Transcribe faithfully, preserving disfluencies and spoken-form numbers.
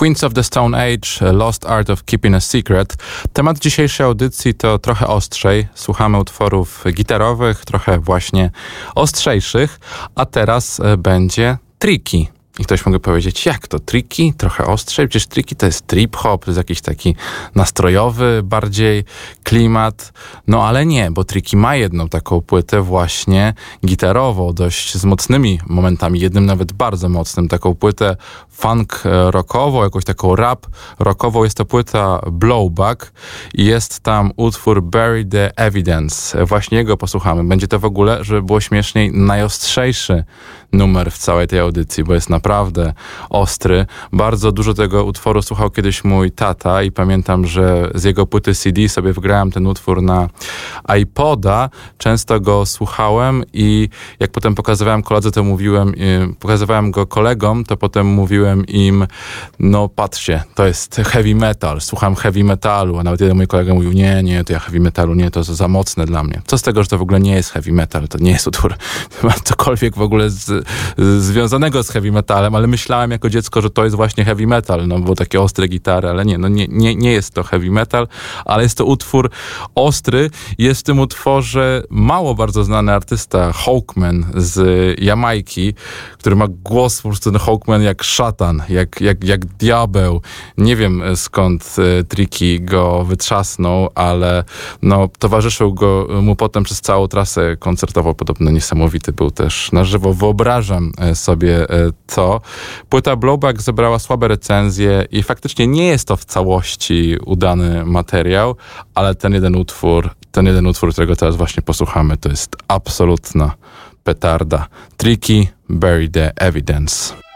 Queens of the Stone Age, Lost Art of Keeping a Secret. Temat dzisiejszej audycji to trochę ostrzej. Słuchamy utworów gitarowych, trochę właśnie ostrzejszych, a teraz będzie tricky. I ktoś mógł powiedzieć, jak to tricky? Trochę ostrzej? Przecież tricky to jest trip-hop, to jest jakiś taki nastrojowy bardziej klimat. No ale nie, bo tricky ma jedną taką płytę właśnie gitarową, dość z mocnymi momentami, jednym nawet bardzo mocnym, taką płytę funk rockową, jakąś taką rap rockową. Jest to płyta Blowback i jest tam utwór Bury the Evidence. Właśnie jego posłuchamy. Będzie to w ogóle, żeby było śmieszniej, najostrzejszy numer w całej tej audycji, bo jest naprawdę ostry. Bardzo dużo tego utworu słuchał kiedyś mój tata i pamiętam, że z jego płyty C D sobie wgrałem ten utwór na iPoda. Często go słuchałem i jak potem pokazywałem koledze, to mówiłem, pokazywałem go kolegom, to potem mówiłem im, no patrzcie, to jest heavy metal, słucham heavy metalu, a nawet jeden mój kolega mówił, nie, nie, to ja heavy metalu, nie, to za mocne dla mnie. Co z tego, że to w ogóle nie jest heavy metal, to nie jest utwór, cokolwiek w ogóle z, z, związanego z heavy metalem, ale myślałem jako dziecko, że to jest właśnie heavy metal, no bo takie ostre gitary, ale nie, no nie, nie, nie jest to heavy metal, ale jest to utwór ostry. Jest w tym utworze mało bardzo znany artysta Hawkman z Jamajki, który ma głos po prostu, no Hawkman jak szatan, jak, jak, jak diabeł. Nie wiem skąd e, Tricky go wytrzasnął, ale no towarzyszył go mu potem przez całą trasę koncertową. Podobno niesamowity był też na żywo. Wyobrażam sobie e, to. Płyta Blowback zebrała słabe recenzje i faktycznie nie jest to w całości udany materiał, ale ten jeden utwór, ten jeden utwór, którego teraz właśnie posłuchamy, to jest absolutna petarda. Tricky, Bury the Evidence.